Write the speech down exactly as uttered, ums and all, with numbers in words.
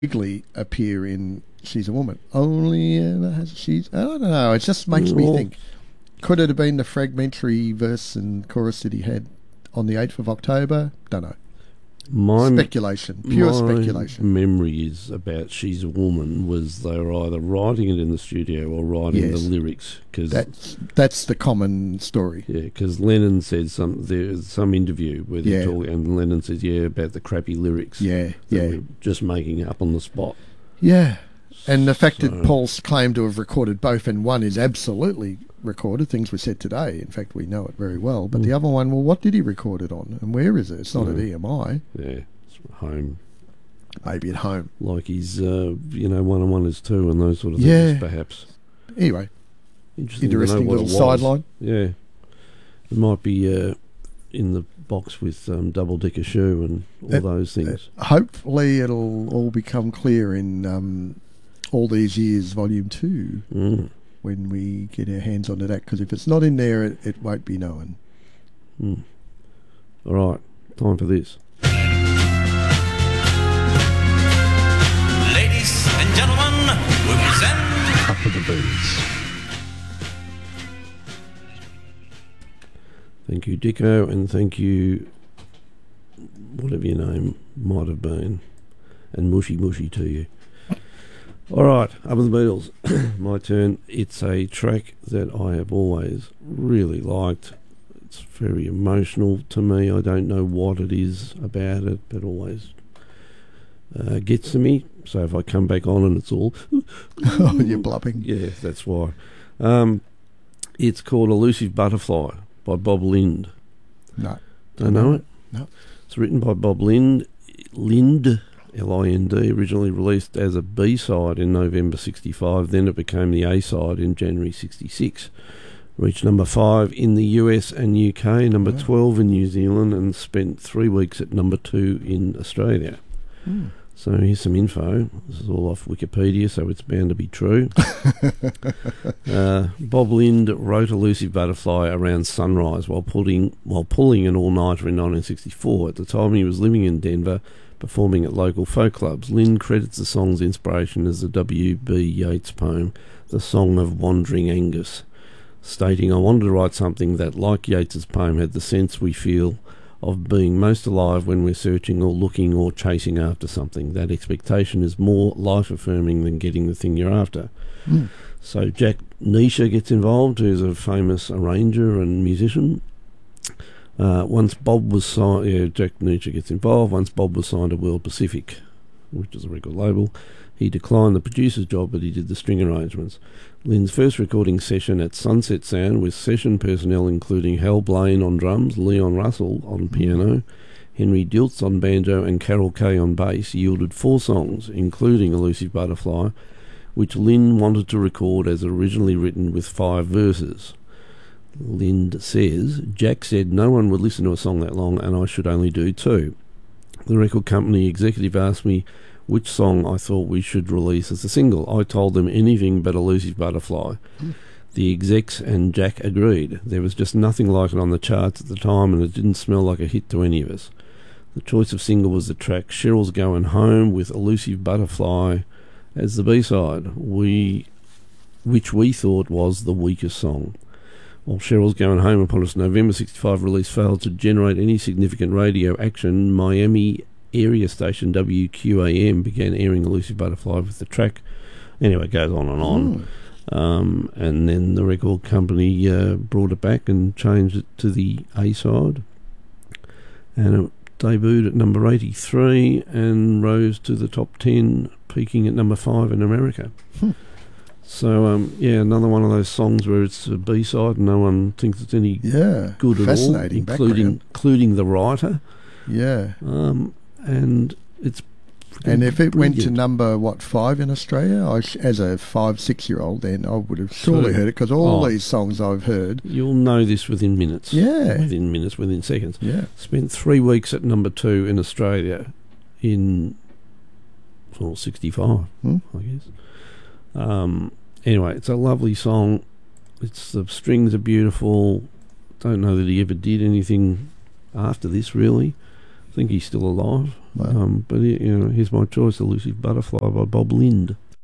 Quigley appear in She's a Woman? Only ever has she's... I don't know. It just makes me think. Could it have been the fragmentary verse and chorus that he had on the eighth of October? Don't know. My speculation, pure my speculation. Memory is about She's a Woman was they were either writing it in the studio or writing Yes. the lyrics. Cause, That's that's the common story. yeah, because Lennon said some there's some interview where they Yeah. talk, and Lennon says, "Yeah, about the crappy lyrics." Yeah, that yeah, we're just making up on the spot. yeah. And the fact So- that Paul's claimed to have recorded both, and one is absolutely recorded, things were said today. In fact, we know it very well. But Mm. the other one, well, what did he record it on, and where is it? It's not Mm. at E M I. Yeah, it's home. Maybe at home. Like he's, uh, you know, one and one is two, and those sort of Yeah. things, perhaps. Anyway, Interesting, to know interesting what little it was. sideline. Yeah, it might be uh, in the box with um, double decker shoe and all It- those things. Uh, hopefully, it'll all become clear in um, All These Years, Volume Two, Mm. when we get our hands onto that. Because if it's not in there, it, it won't be known. Mm. All right, time for this. Ladies and gentlemen, we present Up with the Boots. Thank you, Dicko, and thank you, whatever your name might have been, and mushy mushy to you. All right, Up with the Beatles. My turn. It's a track that I have always really liked. It's very emotional to me. I don't know what it is about it, but always uh, gets to me. So if I come back on and it's all... Oh, you're blubbing. Yeah, that's why. Um, it's called Elusive Butterfly by Bob Lind. No. Don't know it? No. It's written by Bob Lind, Lind, L I N D, originally released as a B-side in November sixty-five. Then it became the A-side in January sixty-six. Reached number five in the U S and U K, number Wow. twelve in New Zealand, and spent three weeks at number two in Australia. Hmm. So here's some info. This is all off Wikipedia, so it's bound to be true. uh, Bob Lind wrote Elusive Butterfly around sunrise while pulling while pulling an all-nighter in nineteen sixty-four. At the time, he was living in Denver, performing at local folk clubs. Lind credits the song's inspiration as the W B Yeats poem, The Song of Wandering Angus, stating, "I wanted to write something that, like Yeats's poem, had the sense we feel of being most alive when we're searching or looking or chasing after something. That expectation is more life-affirming than getting the thing you're after." Hmm. So Jack Nisha gets involved, who's a famous arranger and musician. Uh, once Bob was signed, yeah, Jack Nisha gets involved. Once Bob was signed to World Pacific, which is a record label, he declined the producer's job, but he did the string arrangements. Lynn's first recording session at Sunset Sound with session personnel including Hal Blaine on drums, Leon Russell on piano, Henry Diltz on banjo and Carol Kay on bass yielded four songs, including Elusive Butterfly, which Lynn wanted to record as originally written with five verses. Lind says, "Jack said no one would listen to a song that long and I should only do two. The record company executive asked me which song I thought we should release as a single. I told them anything but Elusive Butterfly. Mm. The execs and Jack agreed. There was just nothing like it on the charts at the time and it didn't smell like a hit to any of us. The choice of single was the track Cheryl's Going Home with Elusive Butterfly as the B-side, we, which we thought was the weakest song. While Cheryl's Going Home upon its November sixty-five release failed to generate any significant radio action, Miami area station W Q A M began airing Elusive Butterfly with the track." Anyway, it goes on and on. Mm. Um, and then the record company uh, brought it back and changed it to the A-side. And it debuted at number eighty-three and rose to the top ten, peaking at number five in America. Hmm. So, um, yeah, another one of those songs where it's a B-side and no one thinks it's any yeah, good at all, fascinating including, including the writer. Yeah. Um, and it's... And if it brilliant. went to number, what, five in Australia, I sh- as a five, six-year-old, then I would have surely so, heard it, because all oh, these songs I've heard... You'll know this within minutes. Yeah. Within minutes, within seconds. Yeah. Spent three weeks at number two in Australia in, well, sixty-five, hmm? I guess. Um, anyway, it's a lovely song. It's the strings are beautiful. Don't know that he ever did anything after this, really. I think he's still alive. Wow. Um, but he, you know, here's my choice: Elusive Butterfly by Bob Lind.